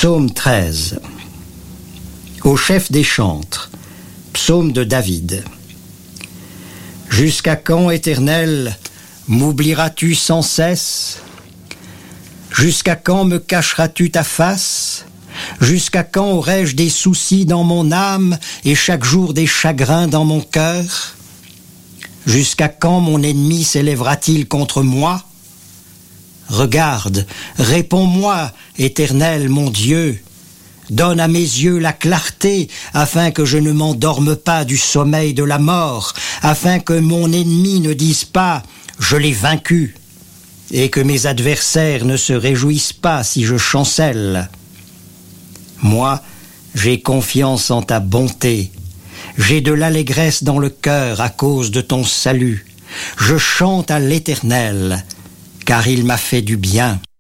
Psaume 13. Au chef des chantres, psaume de David. Jusqu'à quand, Éternel, m'oublieras-tu sans cesse? Jusqu'à quand me cacheras-tu ta face? Jusqu'à quand aurai-je des soucis dans mon âme et chaque jour des chagrins dans mon cœur? Jusqu'à quand mon ennemi s'élèvera-t-il contre moi? Regarde, réponds-moi, Éternel mon Dieu. Donne à mes yeux la clarté, afin que je ne m'endorme pas du sommeil de la mort, afin que mon ennemi ne dise pas « je l'ai vaincu », et que mes adversaires ne se réjouissent pas si je chancelle. Moi, j'ai confiance en ta bonté. J'ai de l'allégresse dans le cœur à cause de ton salut. Je chante à l'Éternel, car il m'a fait du bien.